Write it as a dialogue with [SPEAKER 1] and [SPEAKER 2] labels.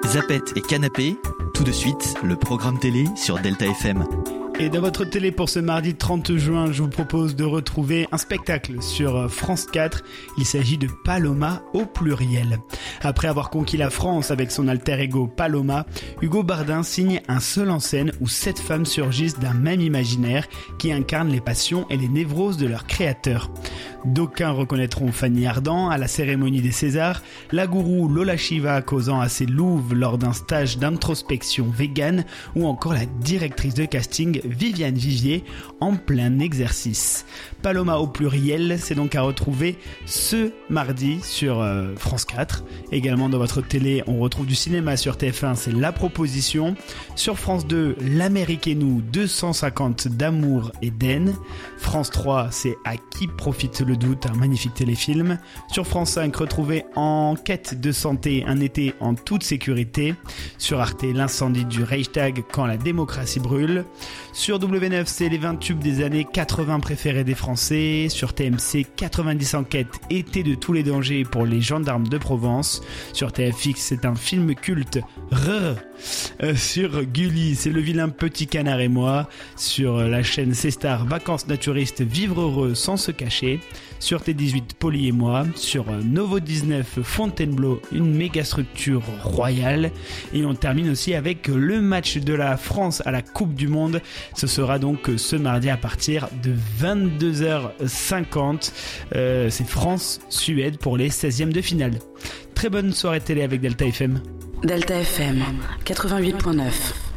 [SPEAKER 1] Zapette et Canapé, tout de suite, le programme télé sur Delta FM.
[SPEAKER 2] Et dans votre télé pour ce mardi 30 juin, je vous propose de retrouver un spectacle sur France 4. Il s'agit de Paloma au pluriel. Après avoir conquis la France avec son alter ego Paloma, Hugo Bardin signe un seul en scène où 7 femmes surgissent d'un même imaginaire qui incarne les passions et les névroses de leur créateur. D'aucuns reconnaîtront Fanny Ardant à la cérémonie des Césars, la gourou Lola Shiva causant à ses louves lors d'un stage d'introspection végane ou encore la directrice de casting Viviane Vivier en plein exercice. Paloma au pluriel, c'est donc à retrouver ce mardi sur France 4. Également dans votre télé, on retrouve du cinéma sur TF1, c'est La Proposition. Sur France 2, L'Amérique et nous, 250 d'amour et d'haine. France 3, c'est À qui profite le doute, un magnifique téléfilm. Sur France 5, retrouvez En quête de santé, un été en toute sécurité. Sur Arte, L'incendie du Reichstag quand la démocratie brûle. Sur W9, c'est les 20 tubes des années 80 préférés des Français. Sur TMC, 90 enquêtes, été de tous les dangers pour les gendarmes de Provence. Sur TFX, c'est un film culte. Sur Gulli, c'est Le vilain petit canard et moi. Sur la chaîne C-Star, Vacances naturistes, vivre heureux sans se cacher. Sur T18, Polly et moi. Sur Novo 19, Fontainebleau, une méga structure royale. Et on termine aussi avec le match de la France à la Coupe du Monde. Ce sera donc ce mardi à partir de 22h50. C'est France-Suède pour les 16e de finale. Très bonne soirée télé avec Delta FM.
[SPEAKER 3] Delta FM 88.9.